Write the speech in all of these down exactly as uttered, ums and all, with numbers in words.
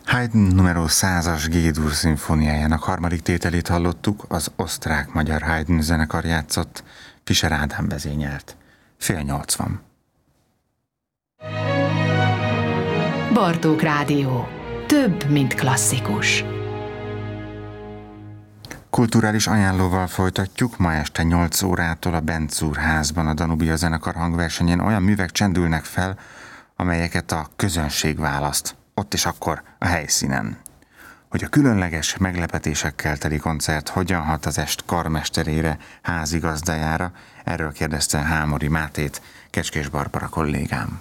Haydn numero százas G-dur szimfóniájának harmadik tételét hallottuk, az osztrák-magyar Haydn zenekar játszott, Fischer Ádám vezényelt. Fél nyolc van. Bartók Rádió. Több, mint klasszikus. Kulturális ajánlóval folytatjuk. Ma este nyolc órától a Benczúr házban a Danubia zenekar hangversenyén olyan művek csendülnek fel, amelyeket a közönség választ. Ott és akkor a helyszínen. Hogy a különleges meglepetésekkel teli koncert hogyan hat az est karmesterére, házigazdájára, erről kérdezte Hámori Mátét, Kecskés Barbara kollégám.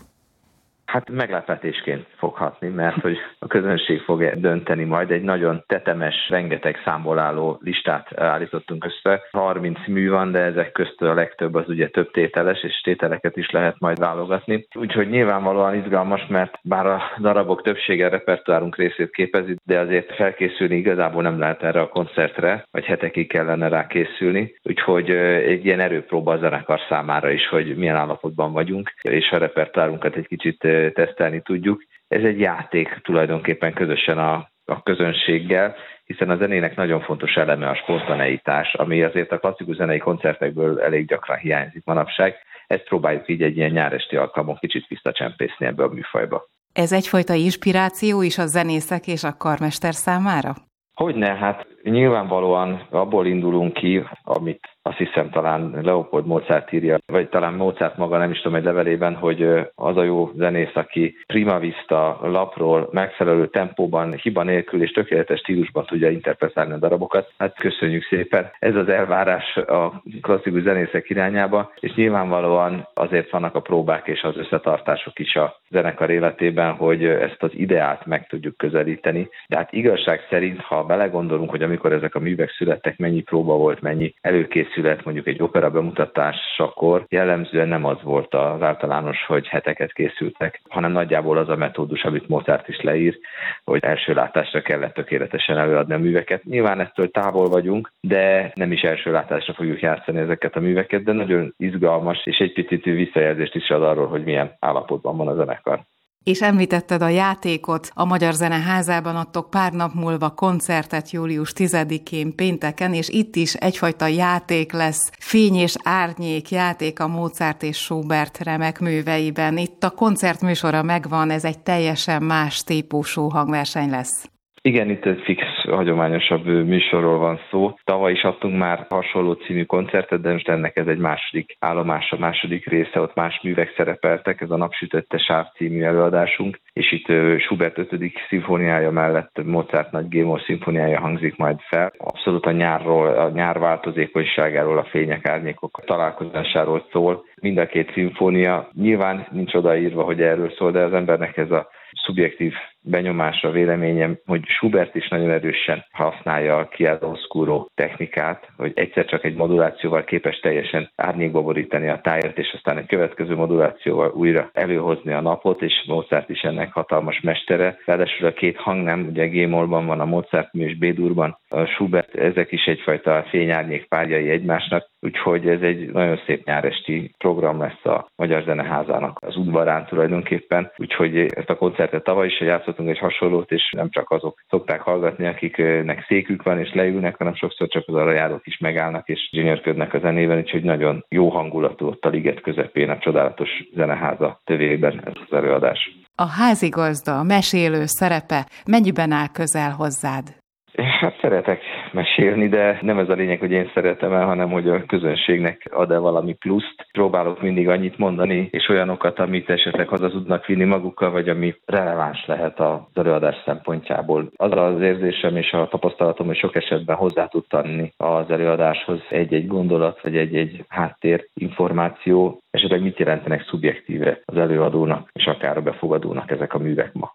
Hát meglepetésként fog hatni, mert hogy a közönség fog dönteni majd. Egy nagyon tetemes, rengeteg számból álló listát állítottunk össze. harminc mű van, de ezek közt a legtöbb az ugye több tételes, és tételeket is lehet majd válogatni. Úgyhogy nyilvánvalóan izgalmas, mert bár a darabok többsége repertoárunk részét képezi, de azért felkészülni igazából nem lehet erre a koncertre, vagy hetekig kellene rá készülni. Úgyhogy egy ilyen erőpróba a zenekar számára is, hogy milyen állapotban vagyunk, és a repertoárunkat egy kicsit tesztelni tudjuk. Ez egy játék tulajdonképpen közösen a, a közönséggel, hiszen a zenének nagyon fontos eleme a spontaneitás, ami azért a klasszikus zenei koncertekből elég gyakran hiányzik manapság. Ezt próbáljuk így egy ilyen nyáresti alkalmon kicsit visszacsempészni ebbe a műfajba. Ez egyfajta inspiráció is a zenészek és a karmester számára? Hogyne, hát nyilvánvalóan abból indulunk ki, amit azt hiszem talán Leopold Mozart írja, vagy talán Mozart maga, nem is tudom, egy levelében, hogy az a jó zenész, aki prima vista lapról megfelelő tempóban, hiba nélkül és tökéletes stílusban tudja interpretálni a darabokat. Hát köszönjük szépen. Ez az elvárás a klasszikus zenészek irányába, és nyilvánvalóan azért vannak a próbák és az összetartások is a zenekar életében, hogy ezt az ideált meg tudjuk közelíteni. De hát igazság szerint, ha belegondolunk, hogy amikor ezek a művek születtek, mennyi próba volt, mennyi előkészület, mondjuk egy opera bemutatásakor, jellemzően nem az volt az általános, hogy heteket készültek, hanem nagyjából az a metódus, amit Mozart is leír, hogy első látásra kellett tökéletesen előadni a műveket. Nyilván ettől távol vagyunk, de nem is első látásra fogjuk játszani ezeket a műveket, de nagyon izgalmas, és egy picit visszajelzést is ad arról, hogy milyen állapotban van a zenekar. És említetted a játékot, a Magyar Zeneházában adtok pár nap múlva koncertet július tizedikén pénteken, és itt is egyfajta játék lesz, fény és árnyék játék a Mozart és Schubert remek műveiben. Itt a koncertműsora megvan, ez egy teljesen más típusú hangverseny lesz. Igen, itt egy fix, hagyományosabb műsorról van szó. Tavaly is adtunk már hasonló című koncertet, de most ennek ez egy második állomás, a második része, ott más művek szerepeltek, ez a Napsütötte sáv című előadásunk, és itt Schubert ötödik szimfóniája mellett Mozart nagy G-moll szimfóniája hangzik majd fel. Abszolút a nyárról, a nyár változékonyságáról, a fények, árnyékok találkozásáról szól. Mind a két szimfónia nyilván nincs odaírva, hogy erről szól, de az embernek ez a szubjektív benyomásra, véleményem, hogy Schubert is nagyon erősen használja a chiaro-oscuro technikát, hogy egyszer csak egy modulációval képes teljesen árnyékba borítani a tájat, és aztán egy következő modulációval újra előhozni a napot, és Mozart is ennek hatalmas mestere. Ráadásul a két hang nem, ugye G-mollban van a Mozart mű és B-durban a Schubert, ezek is egyfajta fényárnyék párjai egymásnak, úgyhogy ez egy nagyon szép nyáresti program lesz a Magyar Zeneházának az udvarán tulajdonképpen, úgyhogy ezt a koncertet tavaly is játszottunk egy hasonlót, és nem csak azok szokták hallgatni, akiknek székük van és leülnek, hanem sokszor csak az arra járók is megállnak és gyönyörködnek a zenében, úgyhogy nagyon jó hangulatú ott a liget közepén, a csodálatos zeneháza tövében ez az előadás. A házigazda, a mesélő szerepe mennyiben áll közel hozzád? Hát szeretek mesélni, de nem ez a lényeg, hogy én szeretem el, hanem hogy a közönségnek ad-e valami pluszt. Próbálok mindig annyit mondani, és olyanokat, amit esetleg haza tudnak vinni magukkal, vagy ami releváns lehet az előadás szempontjából. Az az érzésem és a tapasztalatom, hogy sok esetben hozzá tud tenni az előadáshoz egy-egy gondolat, vagy egy-egy háttér információ, esetleg mit jelentenek szubjektíve az előadónak, és akár a befogadónak ezek a művek ma.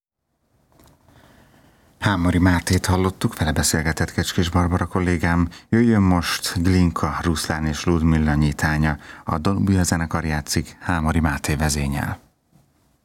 Hámori Mátét hallottuk, vele beszélgetett Kecskés Barbara kollégám. Jöjjön most Glinka, Ruszlán és Ludmilla nyitánya. A Danubia zenekar játszik, Hámori Máté vezényel.